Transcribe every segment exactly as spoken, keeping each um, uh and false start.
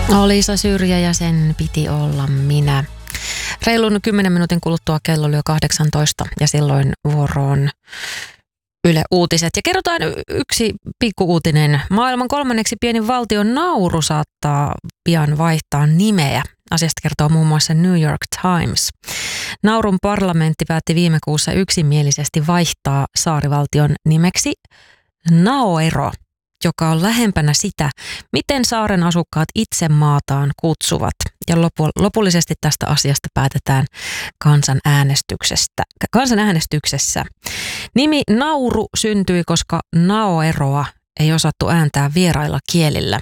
Liisa Syrjä ja sen piti olla minä. Reilun kymmenen minuutin kuluttua kello oli jo kahdeksantoista ja silloin vuoroon Yle Uutiset. Ja kerrotaan yksi pikkuuutinen. Maailman kolmanneksi pienin valtion Nauru saattaa pian vaihtaa nimeä. Asiasta kertoo muun muassa New York Times. Naurun parlamentti päätti viime kuussa yksimielisesti vaihtaa saarivaltion nimeksi Naoero, joka on lähempänä sitä, miten saaren asukkaat itse maataan kutsuvat. Ja lopu- lopullisesti tästä asiasta päätetään kansanäänestyksestä. kansanäänestyksessä. Nimi Nauru syntyi, koska Naoeroa ei osattu ääntää vierailla kielillä.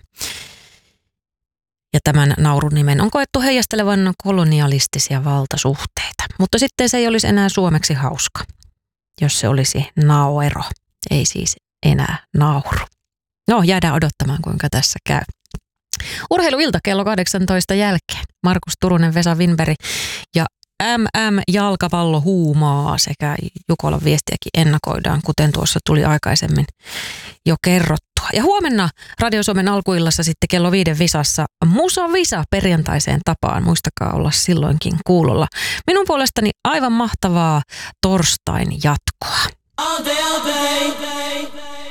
Ja tämän Naurun nimen on koettu heijastelevan kolonialistisia valtasuhteita. Mutta sitten se ei olisi enää suomeksi hauska, jos se olisi Naoero, ei siis enää Nauru. No, jäädään odottamaan, kuinka tässä käy. Urheiluilta kello kahdeksantoista jälkeen. Markus Turunen, Vesa Winberg ja M M-jalkapallo huumaa sekä Jukolan viestiäkin ennakoidaan, kuten tuossa tuli aikaisemmin jo kerrottua. Ja huomenna Radio Suomen alkuillassa sitten kello viiden visassa Musa Visa perjantaiseen tapaan. Muistakaa olla silloinkin kuulolla. Minun puolestani aivan mahtavaa torstain jatkoa. All day, all day.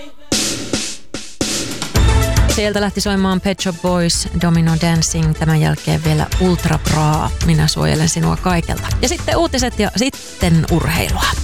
Sieltä lähti soimaan Pet Shop Boys, Domino Dancing, tämän jälkeen vielä Ultra Bra. Minä suojelen sinua kaikelta. Ja sitten uutiset ja sitten urheilua.